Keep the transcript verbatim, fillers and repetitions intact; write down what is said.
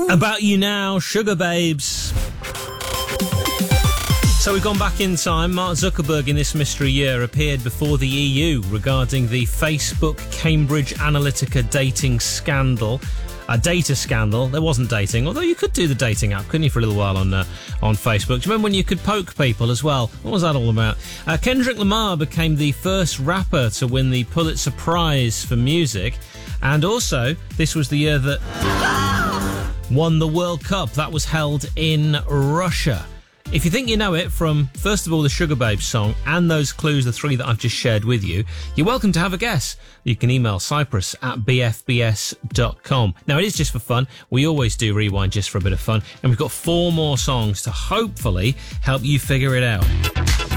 About You Now, Sugar Babes. So we've gone back in time. Mark Zuckerberg in this mystery year appeared before the E U regarding the Facebook Cambridge Analytica dating scandal. A data scandal. There wasn't dating, although you could do the dating app, couldn't you, for a little while on uh, on Facebook? Do you remember when you could poke people as well? What was that all about? Uh, Kendrick Lamar became the first rapper to win the Pulitzer Prize for music, and also this was the year that won the World Cup. That was held in Russia. If you think you know it from, first of all, the Sugar Babes song and those clues, the three that I've just shared with you, you're welcome to have a guess. You can email cyprus at b f b s dot com. Now, it is just for fun. We always do Rewind just for a bit of fun. And we've got four more songs to hopefully help you figure it out.